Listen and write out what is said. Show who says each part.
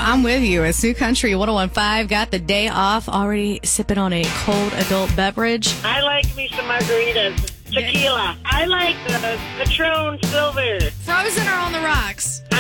Speaker 1: I'm with you. It's New Country 101.5. Got the day off, already sipping on a cold adult beverage.
Speaker 2: I like me some margaritas. Tequila. I like the Patron Silver.
Speaker 1: Frozen or on the rocks?